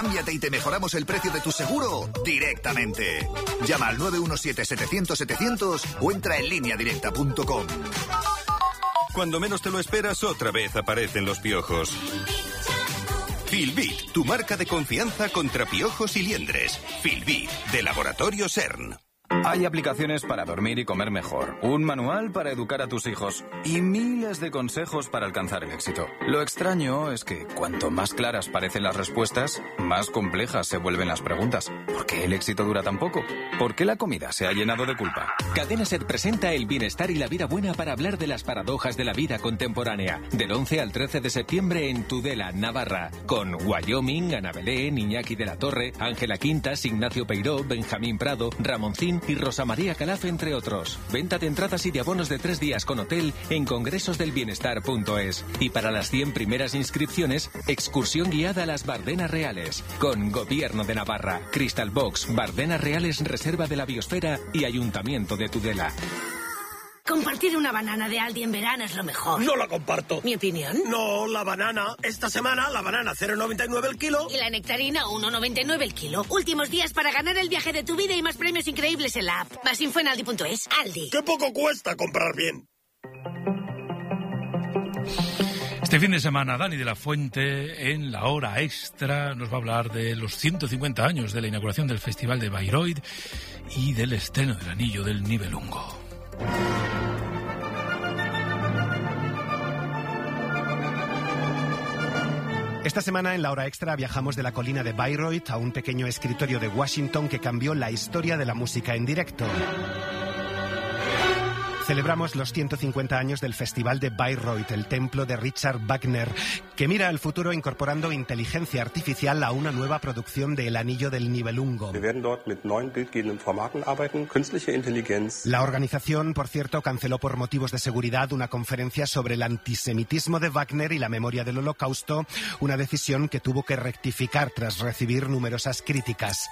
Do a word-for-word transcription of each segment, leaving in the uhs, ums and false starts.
Cámbiate y te mejoramos el precio de tu seguro directamente. Llama al nueve uno siete, setecientos, setecientos o entra en línea directa punto com. Cuando menos te lo esperas, otra vez aparecen los piojos. Filbit, tu marca de confianza contra piojos y liendres. Filbit, de Laboratorio CERN. Hay aplicaciones para dormir y comer mejor, un manual para educar a tus hijos y miles de consejos para alcanzar el éxito. Lo extraño es que cuanto más claras parecen las respuestas, más complejas se vuelven las preguntas. ¿Por qué el éxito dura tan poco? ¿Por qué la comida se ha llenado de culpa? Cadena SER presenta El bienestar y la vida buena para hablar de las paradojas de la vida contemporánea. Del once al trece de septiembre en Tudela, Navarra. Con Wyoming, Ana Belén, Iñaki de la Torre, Ángela Quintas, Ignacio Peiró, Benjamín Prado, Ramoncín y Rosa María Calaf, entre otros. Venta de entradas y de abonos de tres días con hotel en congresosdelbienestar punto es. Y para las cien primeras inscripciones, excursión guiada a las Bardenas Reales. Con Gobierno de Navarra, Crystal Box, Bardenas Reales, Reserva de la Biosfera y Ayuntamiento de Tudela. Compartir una banana de Aldi en verano es lo mejor. No la comparto. ¿Mi opinión? No, la banana. Esta semana la banana cero coma noventa y nueve el kilo. Y la nectarina uno coma noventa y nueve el kilo. Últimos días para ganar el viaje de tu vida y más premios increíbles en la app. Más info en aldi punto es. Aldi. ¡Qué poco cuesta comprar bien! Este fin de semana, Dani de la Fuente, en la hora extra, nos va a hablar de los ciento cincuenta años de la inauguración del Festival de Bayreuth y del estreno del Anillo del Nibelungo. Esta semana en la hora extra viajamos de la colina de Bayreuth a un pequeño escritorio de Washington que cambió la historia de la música en directo. Celebramos los ciento cincuenta años del Festival de Bayreuth, el templo de Richard Wagner, que mira al futuro incorporando inteligencia artificial a una nueva producción de El Anillo del Nibelungo. La organización, por cierto, canceló por motivos de seguridad una conferencia sobre el antisemitismo de Wagner y la memoria del Holocausto, una decisión que tuvo que rectificar tras recibir numerosas críticas.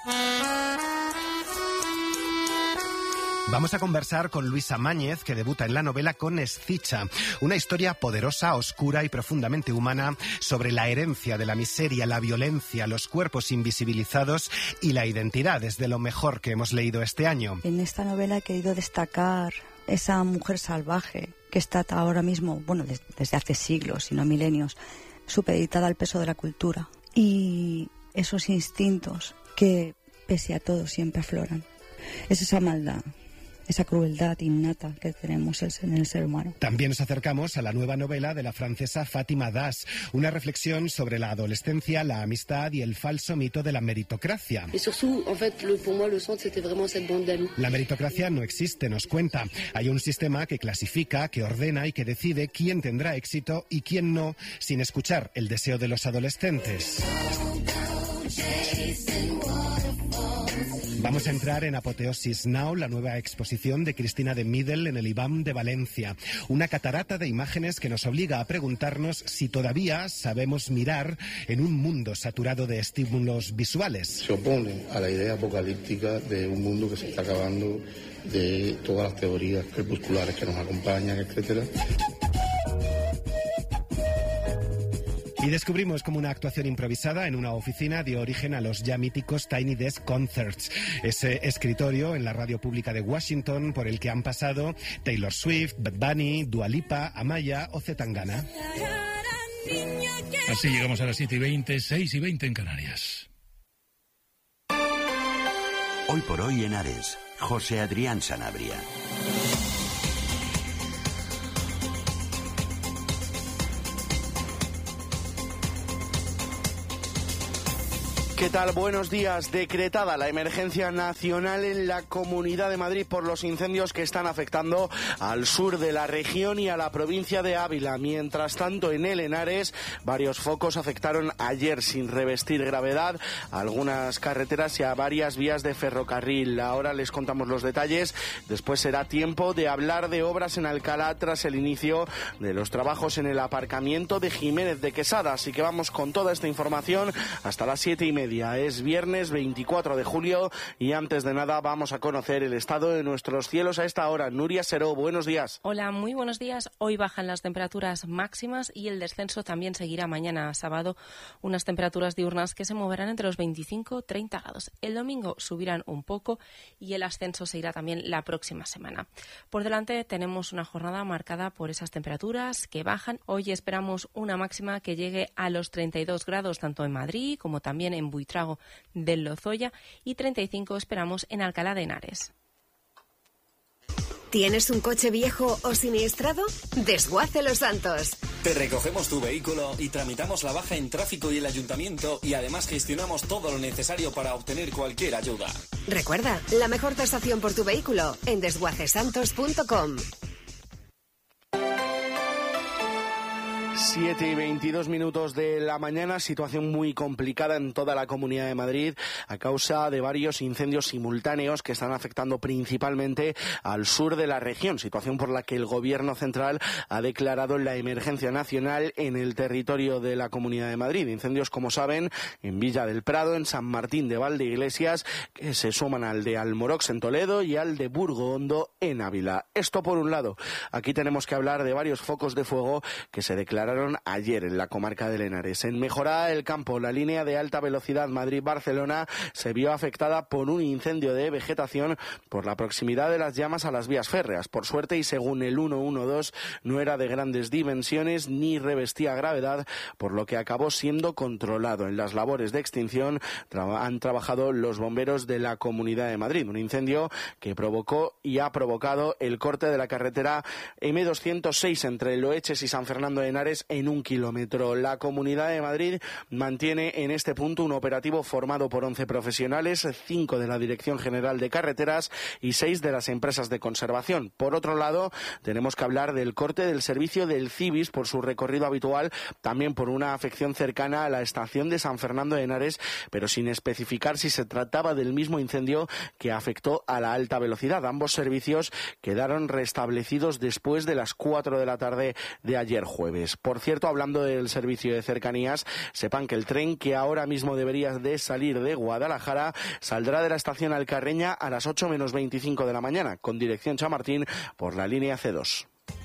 Vamos a conversar con Luisa Máñez, que debuta en la novela con Escicha, una historia poderosa, oscura y profundamente humana sobre la herencia de la miseria, la violencia, los cuerpos invisibilizados y la identidad. Es de lo mejor que hemos leído este año. En esta novela he querido destacar esa mujer salvaje que está ahora mismo, bueno, desde hace siglos, si no milenios, supeditada al peso de la cultura. Y esos instintos que, pese a todo, siempre afloran. Es esa maldad, esa crueldad innata que tenemos en el ser humano. También nos acercamos a la nueva novela de la francesa Fátima Das, una reflexión sobre la adolescencia, la amistad y el falso mito de la meritocracia. La meritocracia no existe, nos cuenta. Hay un sistema que clasifica, que ordena y que decide quién tendrá éxito y quién no, sin escuchar el deseo de los adolescentes. Vamos a entrar en Apoteosis Now, la nueva exposición de Cristina de Middel en el I B A M de Valencia. Una catarata de imágenes que nos obliga a preguntarnos si todavía sabemos mirar en un mundo saturado de estímulos visuales. Se opone a la idea apocalíptica de un mundo que se está acabando, de todas las teorías crepusculares que nos acompañan, etcétera. Y descubrimos cómo una actuación improvisada en una oficina dio origen a los ya míticos Tiny Desk Concerts, ese escritorio en la radio pública de Washington por el que han pasado Taylor Swift, Bad Bunny, Dua Lipa, Amaya o Zetangana. Así llegamos a las siete y veinte, seis y veinte en Canarias. Hoy por hoy en Ares, José Adrián Sanabria. ¿Qué tal? Buenos días. Decretada la emergencia nacional en la Comunidad de Madrid por los incendios que están afectando al sur de la región y a la provincia de Ávila. Mientras tanto, en el Henares, varios focos afectaron ayer sin revestir gravedad a algunas carreteras y a varias vías de ferrocarril. Ahora les contamos los detalles. Después será tiempo de hablar de obras en Alcalá tras el inicio de los trabajos en el aparcamiento de Jiménez de Quesada. Así que vamos con toda esta información hasta las siete y media. media. Es viernes veinticuatro de julio y antes de nada vamos a conocer el estado de nuestros cielos a esta hora. Nuria Seró, buenos días. Hola, muy buenos días. Hoy bajan las temperaturas máximas y el descenso también seguirá mañana sábado. Unas temperaturas diurnas que se moverán entre los veinticinco y treinta grados. El domingo subirán un poco y el ascenso se irá también la próxima semana. Por delante tenemos una jornada marcada por esas temperaturas que bajan. Hoy esperamos una máxima que llegue a los treinta y dos grados tanto en Madrid como también en Buitrago del Lozoya y treinta y cinco esperamos en Alcalá de Henares. ¿Tienes un coche viejo o siniestrado? Desguace Los Santos. Te recogemos tu vehículo y tramitamos la baja en tráfico y el ayuntamiento y además gestionamos todo lo necesario para obtener cualquier ayuda. Recuerda, la mejor tasación por tu vehículo en desguace santos punto com. siete y veintidós minutos de la mañana, situación muy complicada en toda la Comunidad de Madrid a causa de varios incendios simultáneos que están afectando principalmente al sur de la región, situación por la que el Gobierno central ha declarado la emergencia nacional en el territorio de la Comunidad de Madrid. Incendios, como saben, en Villa del Prado, en San Martín de Valdeiglesias, que se suman al de Almorox en Toledo y al de Burgo Hondo en Ávila. Esto por un lado. Aquí tenemos que hablar de varios focos de fuego que se declararon ayer en la comarca del Henares. En Mejorada del Campo, la línea de alta velocidad Madrid-Barcelona se vio afectada por un incendio de vegetación por la proximidad de las llamas a las vías férreas. Por suerte, y según el ciento doce, no era de grandes dimensiones ni revestía gravedad, por lo que acabó siendo controlado. En las labores de extinción tra- han trabajado los bomberos de la Comunidad de Madrid. Un incendio que provocó y ha provocado el corte de la carretera eme doscientos seis entre Loeches y San Fernando de Henares en un kilómetro. La Comunidad de Madrid mantiene en este punto un operativo formado por once profesionales, cinco de la Dirección General de Carreteras y seis de las empresas de conservación. Por otro lado, tenemos que hablar del corte del servicio del Cibis por su recorrido habitual, también por una afección cercana a la estación de San Fernando de Henares, pero sin especificar si se trataba del mismo incendio que afectó a la alta velocidad. Ambos servicios quedaron restablecidos después de las cuatro de la tarde de ayer jueves. Por cierto, hablando del servicio de cercanías, sepan que el tren que ahora mismo debería de salir de Guadalajara saldrá de la estación Alcarreña a las ocho menos veinticinco de la mañana, con dirección Chamartín por la línea ce dos.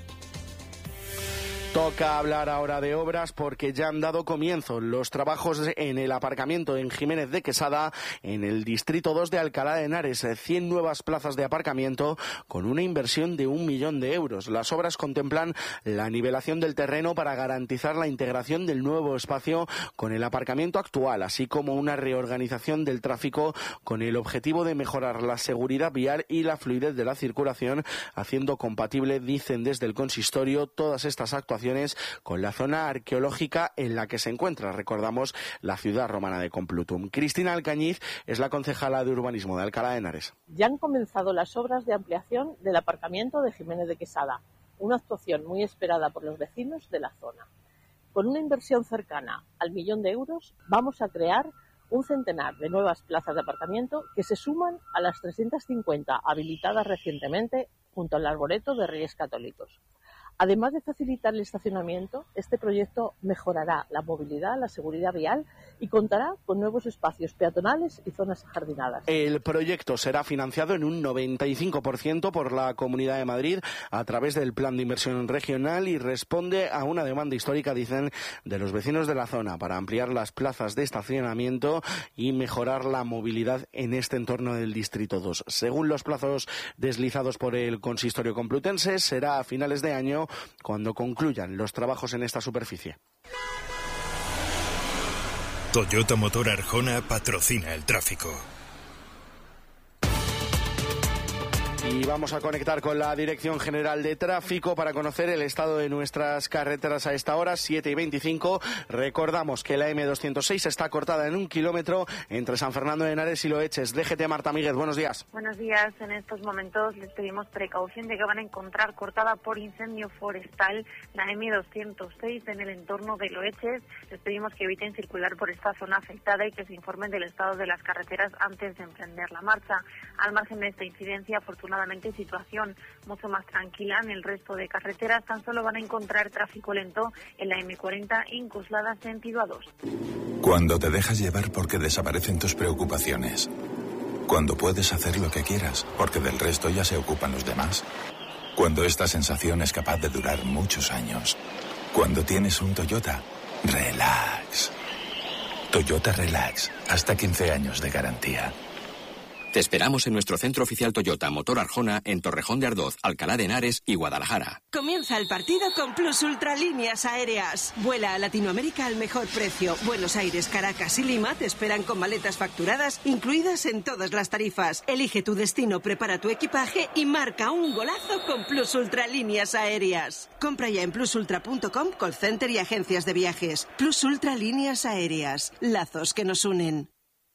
Toca hablar ahora de obras porque ya han dado comienzo los trabajos en el aparcamiento en Jiménez de Quesada, en el distrito dos de Alcalá de Henares. cien nuevas plazas de aparcamiento con una inversión de un millón de euros. Las obras contemplan la nivelación del terreno para garantizar la integración del nuevo espacio con el aparcamiento actual, así como una reorganización del tráfico con el objetivo de mejorar la seguridad vial y la fluidez de la circulación, haciendo compatible, dicen desde el consistorio, todas estas actuaciones con la zona arqueológica en la que se encuentra, recordamos, la ciudad romana de Complutum. Cristina Alcañiz es la concejala de urbanismo de Alcalá de Henares. Ya han comenzado las obras de ampliación del aparcamiento de Jiménez de Quesada, una actuación muy esperada por los vecinos de la zona. Con una inversión cercana al millón de euros, vamos a crear un centenar de nuevas plazas de aparcamiento que se suman a las trescientas cincuenta habilitadas recientemente junto al Arboreto de Reyes Católicos. Además de facilitar el estacionamiento, este proyecto mejorará la movilidad, la seguridad vial y contará con nuevos espacios peatonales y zonas ajardinadas. El proyecto será financiado en un noventa y cinco por ciento por la Comunidad de Madrid a través del Plan de Inversión Regional y responde a una demanda histórica, dicen, de los vecinos de la zona para ampliar las plazas de estacionamiento y mejorar la movilidad en este entorno del Distrito dos. Según los plazos deslizados por el Consistorio Complutense, será a finales de año cuando concluyan los trabajos en esta superficie. Toyota Motor Arjona patrocina el tráfico. Y vamos a conectar con la Dirección General de Tráfico para conocer el estado de nuestras carreteras a esta hora, siete y veinticinco. Recordamos que la eme doscientos seis está cortada en un kilómetro entre San Fernando de Henares y Loeches. D G T Marta Míguez, buenos días. Buenos días. En estos momentos les pedimos precaución de que van a encontrar cortada por incendio forestal la eme doscientos seis en el entorno de Loeches. Les pedimos que eviten circular por esta zona afectada y que se informen del estado de las carreteras antes de emprender la marcha. Al margen de esta incidencia, afortunadamente, afortunadamente situación mucho más tranquila en el resto de carreteras. Tan solo van a encontrar tráfico lento en la eme cuarenta en Coslada sentido A dos. Cuando te dejas llevar porque desaparecen tus preocupaciones. Cuando puedes hacer lo que quieras porque del resto ya se ocupan los demás. Cuando esta sensación es capaz de durar muchos años. Cuando tienes un Toyota, relax. Toyota Relax, hasta quince años de garantía. Te esperamos en nuestro centro oficial Toyota Motor Arjona en Torrejón de Ardoz, Alcalá de Henares y Guadalajara. Comienza el partido con Plus Ultra Líneas Aéreas. Vuela a Latinoamérica al mejor precio. Buenos Aires, Caracas y Lima te esperan con maletas facturadas incluidas en todas las tarifas. Elige tu destino, prepara tu equipaje y marca un golazo con Plus Ultra Líneas Aéreas. Compra ya en plus ultra punto com, call center y agencias de viajes. Plus Ultra Líneas Aéreas. Lazos que nos unen.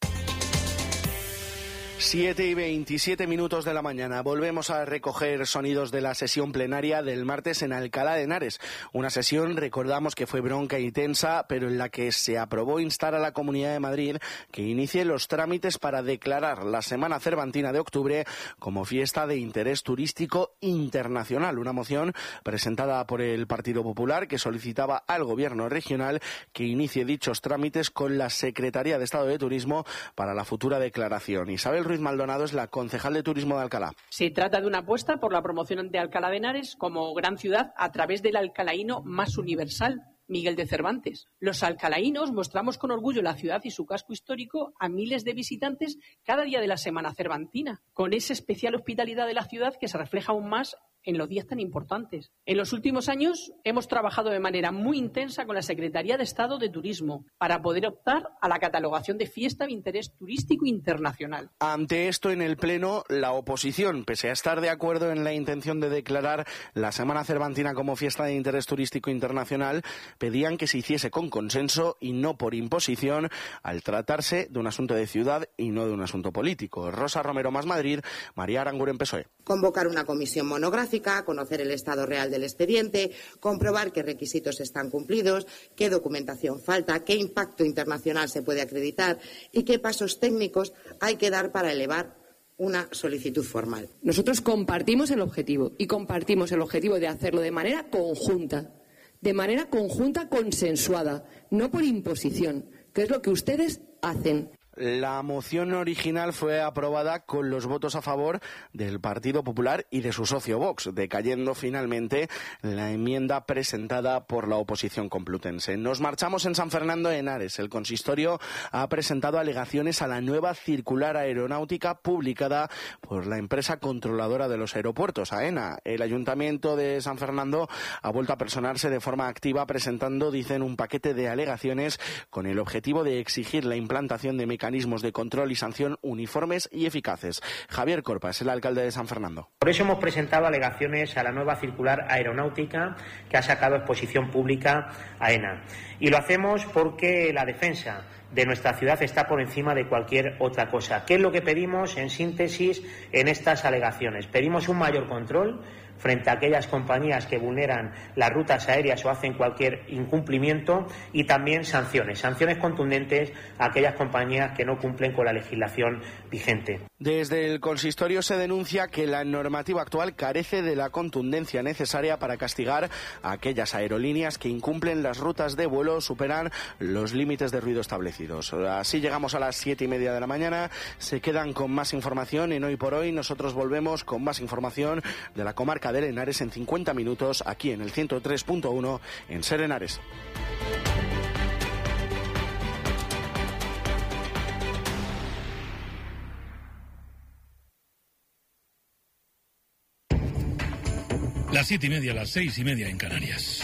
siete y veintisiete minutos de la mañana. Volvemos a recoger sonidos de la sesión plenaria del martes en Alcalá de Henares. Una sesión, recordamos, que fue bronca y tensa, pero en la que se aprobó instar a la Comunidad de Madrid que inicie los trámites para declarar la Semana Cervantina de octubre como fiesta de interés turístico internacional. Una moción presentada por el Partido Popular que solicitaba al Gobierno regional que inicie dichos trámites con la Secretaría de Estado de Turismo para la futura declaración. Isabel Ruiz Maldonado es la concejal de Turismo de Alcalá. Se trata de una apuesta por la promoción de Alcalá de Henares como gran ciudad a través del alcalaíno más universal, Miguel de Cervantes. Los alcalaínos mostramos con orgullo la ciudad y su casco histórico a miles de visitantes cada día de la Semana Cervantina, con esa especial hospitalidad de la ciudad que se refleja aún más en los días tan importantes. En los últimos años hemos trabajado de manera muy intensa con la Secretaría de Estado de Turismo para poder optar a la catalogación de fiesta de interés turístico internacional. Ante esto, en el Pleno, la oposición, pese a estar de acuerdo en la intención de declarar la Semana Cervantina como fiesta de interés turístico internacional, pedían que se hiciese con consenso y no por imposición, al tratarse de un asunto de ciudad y no de un asunto político. Rosa Romero, Más Madrid, María Aranguren, P S O E. Convocar una comisión monográfica, conocer el estado real del expediente, comprobar qué requisitos están cumplidos, qué documentación falta, qué impacto internacional se puede acreditar y qué pasos técnicos hay que dar para elevar una solicitud formal. Nosotros compartimos el objetivo y compartimos el objetivo de hacerlo de manera conjunta, de manera conjunta consensuada, no por imposición, que es lo que ustedes hacen. La moción original fue aprobada con los votos a favor del Partido Popular y de su socio Vox, decayendo finalmente la enmienda presentada por la oposición complutense. Nos marchamos en San Fernando de Henares. El consistorio ha presentado alegaciones a la nueva circular aeronáutica publicada por la empresa controladora de los aeropuertos, AENA. El Ayuntamiento de San Fernando ha vuelto a personarse de forma activa presentando, dicen, un paquete de alegaciones con el objetivo de exigir la implantación de mecanismos mecanismos de control y sanción uniformes y eficaces. Javier Corpa es el alcalde de San Fernando. Por eso hemos presentado alegaciones a la nueva circular aeronáutica que ha sacado a exposición pública AENA. Y lo hacemos porque la defensa de nuestra ciudad está por encima de cualquier otra cosa. ¿Qué es lo que pedimos en síntesis en estas alegaciones? Pedimos un mayor control frente a aquellas compañías que vulneran las rutas aéreas o hacen cualquier incumplimiento, y también sanciones, sanciones contundentes a aquellas compañías que no cumplen con la legislación vigente. Desde el consistorio se denuncia que la normativa actual carece de la contundencia necesaria para castigar a aquellas aerolíneas que incumplen las rutas de vuelo o superan los límites de ruido establecidos. Así llegamos a las siete y media de la mañana. Se quedan con más información en Hoy por Hoy. Nosotros volvemos con más información de la comarca de Henares en cincuenta minutos, aquí en el ciento tres punto uno en Ser Henares. Las siete y media, las seis y media en Canarias.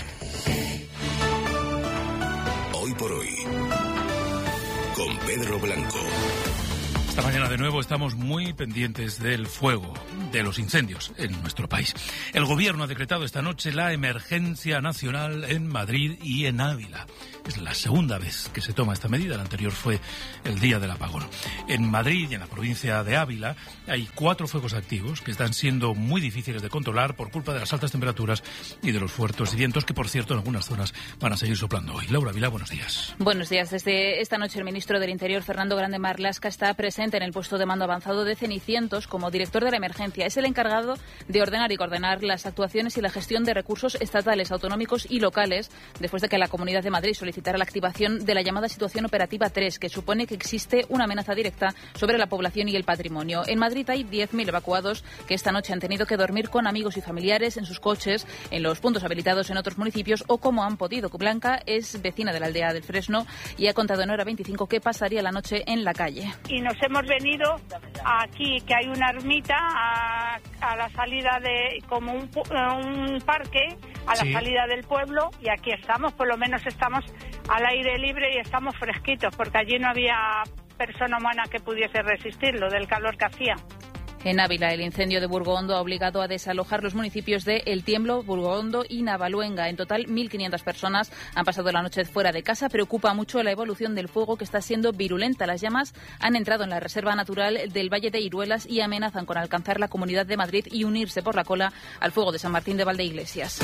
Hoy por Hoy, con Pedro Blanco. Esta mañana de nuevo estamos muy pendientes del fuego, de los incendios en nuestro país. El Gobierno ha decretado esta noche la emergencia nacional en Madrid y en Ávila. Es la segunda vez que se toma esta medida, la anterior fue el día del apagón. En Madrid y en la provincia de Ávila hay cuatro fuegos activos que están siendo muy difíciles de controlar por culpa de las altas temperaturas y de los fuertes vientos que, por cierto, en algunas zonas van a seguir soplando hoy. Laura Vila, buenos días. Buenos días. Desde esta noche el ministro del Interior, Fernando Grande Marlaska, está presente actualmente en el puesto de mando avanzado de Cenicientos como director de la emergencia. Es el encargado de ordenar y coordinar las actuaciones y la gestión de recursos estatales, autonómicos y locales, después de que la Comunidad de Madrid solicitara la activación de la llamada Situación Operativa tres, que supone que existe una amenaza directa sobre la población y el patrimonio. En Madrid hay diez mil evacuados que esta noche han tenido que dormir con amigos y familiares en sus coches, en los puntos habilitados en otros municipios o como han podido. Blanca es vecina de la aldea del Fresno y ha contado en Hora veinticinco que pasaría la noche en la calle. Y nos hemos venido aquí, que hay una ermita a, a la salida de, como un, un parque, a la sí. salida del pueblo, y aquí estamos, por lo menos estamos al aire libre y estamos fresquitos, porque allí no había persona humana que pudiese resistirlo del calor que hacía. En Ávila, el incendio de Burgoondo ha obligado a desalojar los municipios de El Tiemblo, Burgoondo y Navaluenga. En total, mil quinientas personas han pasado la noche fuera de casa. Preocupa mucho la evolución del fuego, que está siendo virulenta. Las llamas han entrado en la Reserva Natural del Valle de Iruelas y amenazan con alcanzar la Comunidad de Madrid y unirse por la cola al fuego de San Martín de Valdeiglesias.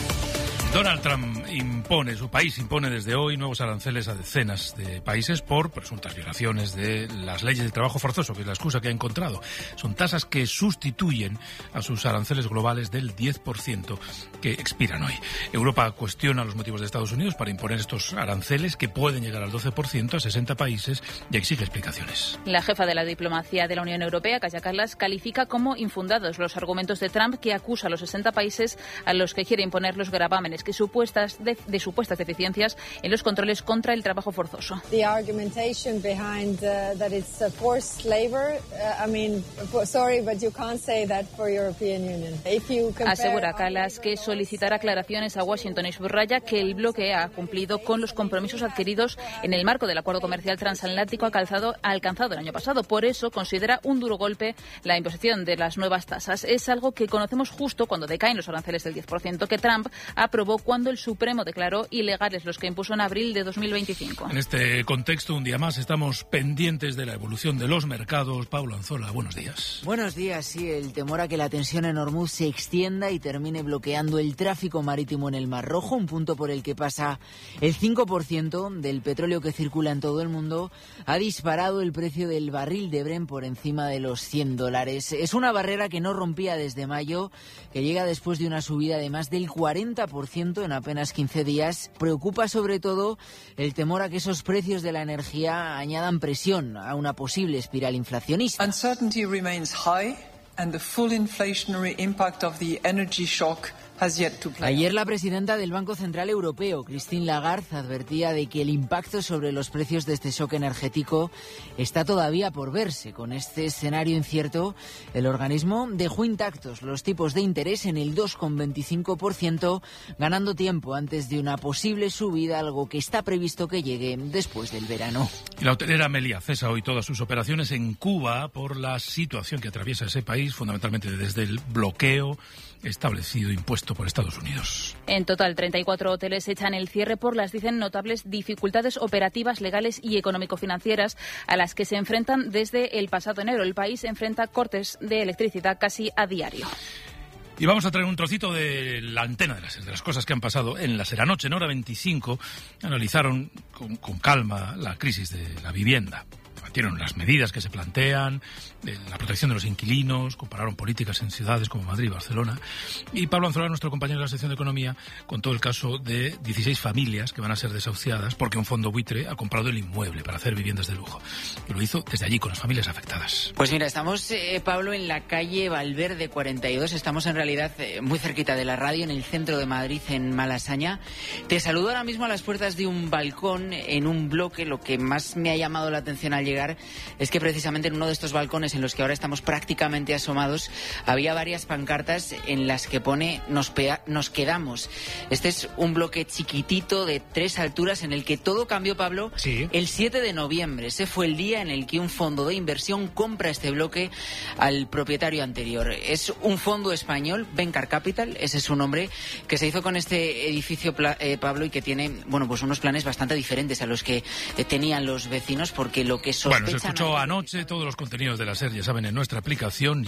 Donald Trump impone, su país impone desde hoy nuevos aranceles a decenas de países por presuntas violaciones de las leyes del trabajo forzoso, que es la excusa que ha encontrado. Son tasas que sustituyen a sus aranceles globales del diez por ciento que expiran hoy. Europa cuestiona los motivos de Estados Unidos para imponer estos aranceles, que pueden llegar al doce por ciento a sesenta países, y exige explicaciones. La jefa de la diplomacia de la Unión Europea, Kaja Kallas, califica como infundados los argumentos de Trump, que acusa a los sesenta países a los que quiere imponer los gravámenes que supuestas de, de supuestas deficiencias en los controles contra el trabajo forzoso. The argumentation behind uh, that it's a forced labor, uh, I mean, sorry, but you can't say that for European Union. If you compare... Asegura Kallas que solicitará aclaraciones a Washington y subraya que el bloque ha cumplido con los compromisos adquiridos en el marco del acuerdo comercial transatlántico alcanzado, alcanzado el año pasado. Por eso considera un duro golpe la imposición de las nuevas tasas. Es algo que conocemos justo cuando decaen los aranceles del diez por ciento que Trump aprobó cuando el Supremo declaró ilegales los que impuso en abril de dos mil veinticinco. En este contexto, un día más, estamos pendientes de la evolución de los mercados. Pablo Anzola, buenos días. Buenos días, sí, el temor a que la tensión en Hormuz se extienda y termine bloqueando el tráfico marítimo en el Mar Rojo, un punto por el que pasa el cinco por ciento del petróleo que circula en todo el mundo, ha disparado el precio del barril de Brent por encima de los cien dólares. Es una barrera que no rompía desde mayo, que llega después de una subida de más del cuarenta por ciento en apenas quince días. Preocupa sobre todo el temor a que esos precios de la energía añadan presión a una posible espiral inflacionista. Uncertainty remains high and the full inflationary impact of the energy shock has yet to play. Ayer la presidenta del Banco Central Europeo, Christine Lagarde, advertía de que el impacto sobre los precios de este shock energético está todavía por verse. Con este escenario incierto, el organismo dejó intactos los tipos de interés en el dos coma veinticinco por ciento, ganando tiempo antes de una posible subida, algo que está previsto que llegue después del verano. Y la hotelera Meliá cesa hoy todas sus operaciones en Cuba por la situación que atraviesa ese país, fundamentalmente desde el bloqueo establecido, impuesto por Estados Unidos. En total, treinta y cuatro hoteles echan el cierre por las, dicen, notables dificultades operativas, legales y económico-financieras a las que se enfrentan desde el pasado enero. El país enfrenta cortes de electricidad casi a diario. Y vamos a traer un trocito de la antena de las, de las cosas que han pasado en la SER anoche. En Hora veinticinco analizaron con, con calma la crisis de la vivienda. Debatieron las medidas que se plantean, de la protección de los inquilinos, compararon políticas en ciudades como Madrid y Barcelona. Y Pablo Anzola, nuestro compañero de la sección de Economía, contó el caso de dieciséis familias que van a ser desahuciadas porque un fondo buitre ha comprado el inmueble para hacer viviendas de lujo. Y lo hizo desde allí, con las familias afectadas. Pues mira, estamos, eh, Pablo, en la calle Valverde cuarenta y dos. Estamos en realidad eh, muy cerquita de la radio, en el centro de Madrid, en Malasaña. Te saludo ahora mismo a las puertas de un balcón en un bloque. Lo que más me ha llamado la atención al llegar es que precisamente en uno de estos balcones en los que ahora estamos prácticamente asomados había varias pancartas en las que pone nos, pea- nos quedamos. Este es un bloque chiquitito de tres alturas en el que todo cambió, Pablo, sí. El siete de noviembre. Ese fue el día en el que un fondo de inversión compra este bloque al propietario anterior. Es un fondo español, Bencar Capital, ese es su nombre, que se hizo con este edificio, eh, Pablo, y que tiene, bueno, pues unos planes bastante diferentes a los que eh, tenían los vecinos, porque lo que son Bueno, se escuchó anoche, todos los contenidos de la SER, ya saben, en nuestra aplicación.